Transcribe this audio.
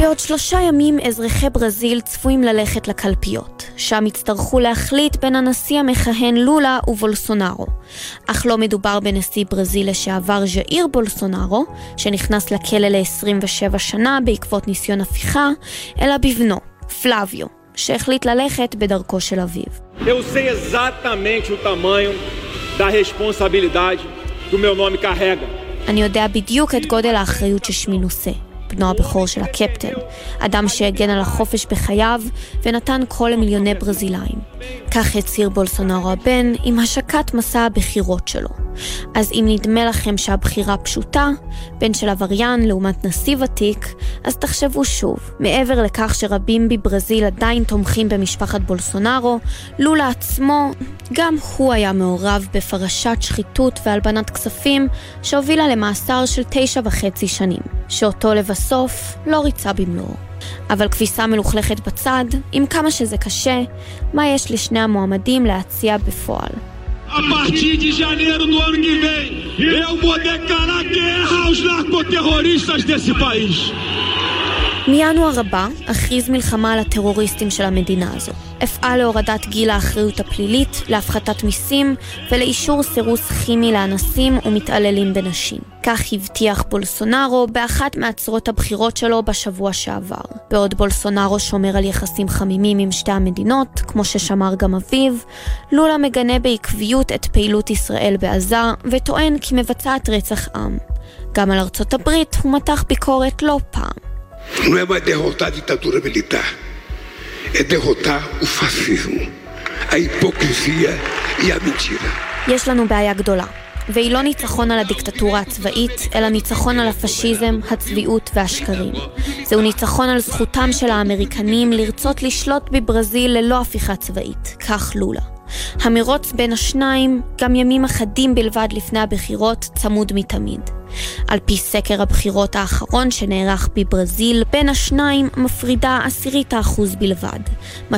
בעוד 3 ימים אזרחי ברזיל צפויים ללכת לקלפיות, שם יצטרכו להחליט בין הנשיא המכהן לולה ובולסונארו. אך לא מדובר בנשיא ברזיל לשעבר ז'איר בולסונארו, שנכנס לכלא ל-27 שנה בעקבות ניסיון הפיכה, אלא בבנו, פלאביו, שהחליט ללכת בדרכו של אביו. Eu sei exatamente o tamanho da responsabilidade que o meu nome carrega. אני יודע בדיוק את גודל האחריות ששמי נושא. בנו הבכור של הקפטן, אדם שהגן על החופש בחייו ונתן קול למיליוני ברזילאים. כך הצהיר בולסונארו הבן עם השקת מסע הבחירות שלו. אז אם נדמה לכם שהבחירה פשוטה, בן של עבריין לעומת נשיא ותיק, אז תחשבו שוב. מעבר לכך שרבים בברזיל עדיין תומכים במשפחת בולסונארו, לולה עצמו, גם הוא היה מעורב בפרשת שחיתות והלבנת כספים שהובילה למאסר של 9.5 שנים, שאותו לבסוף לא ריצה במלואו. אבל כביסה מלוכלכת בצד, עם כמה שזה קשה, מה יש לשני המועמדים להציע בפועל? A partir de janeiro do ano que vem, eu vou declarar guerra aos narcoterroristas desse país. מינואר הבא הכריז מלחמה על הטרוריסטים של המדינה הזו. אפעל להורדת גיל האחריות הפלילית, להפחתת מיסים ולאישור סירוס כימי לאנסים ומתעללים בנשים. כך הבטיח בולסונארו באחת מעצרות הבחירות שלו בשבוע שעבר. בעוד בולסונארו שומר על יחסים חמימים עם שתי המדינות, כמו ששמר גם אביו, לולה מגנה בעקביות את פעילות ישראל בעזה וטוען כי מבצעת רצח עם. גם על ארצות הברית הוא מתח ביקורת לא פעם. Não é mais derrotar a ditadura militar, é derrotar o fascismo, a hipocrisia e a mentira. יש לנו בעיה גדולה, והיא לא ניצחון על הדיקטטורה הצבאית, אלא ניצחון על הפשיזם, הצביעות והשקרים. זהו ניצחון על זכותם של האמריקנים לרצות לשלוט בברזיל ללא הפיכה צבאית, כך לולה. המרוץ בין השניים, גם ימים אחדים בלבד לפני הבחירות, צמוד מתמיד. על פי סקר הבחירות האחרון שנערך בברזיל, בין השניים מפרידה 0.1% בלבד, מה